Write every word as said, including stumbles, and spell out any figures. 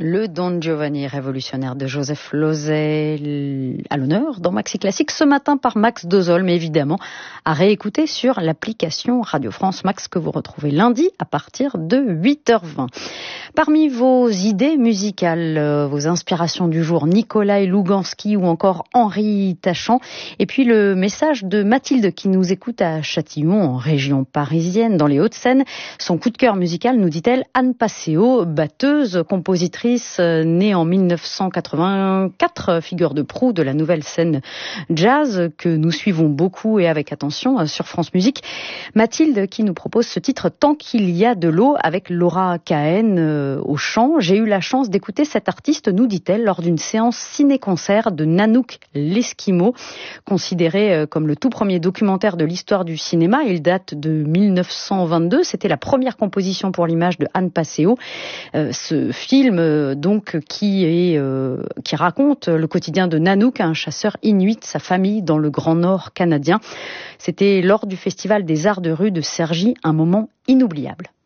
Le Don Giovanni révolutionnaire de Joseph Losey à l'honneur dans Maxi Classique ce matin par Max Dozol, mais évidemment à réécouter sur l'application Radio France Max que vous retrouvez lundi à partir de huit heures vingt. Parmi vos idées musicales, euh, vos inspirations du jour, Nikolai Louganski ou encore Henri Tachant, et puis le message de Mathilde qui nous écoute à Châtillon en région parisienne dans les Hauts-de-Seine. Son coup de cœur musical, nous dit-elle, Anne Passeo, batteuse, compositrice, née en mille neuf cent quatre-vingt-quatre, figure de proue de la nouvelle scène jazz que nous suivons beaucoup et avec attention sur France Musique. Mathilde qui nous propose ce titre Tant qu'il y a de l'eau avec Laura Cahen euh, au chant. J'ai eu la chance d'écouter cet artiste, nous dit-elle, lors d'une séance ciné-concert de Nanook l'Esquimau, considéré euh, comme le tout premier documentaire de l'histoire du cinéma. Il date de mille neuf cent vingt-deux. C'était la première composition pour l'image de Anne Passeo. Euh, ce film euh, donc qui est euh, qui raconte le quotidien de Nanook, un chasseur inuit, sa famille dans le Grand Nord canadien. C'était lors du Festival des Arts de rue de Cergy, un moment inoubliable.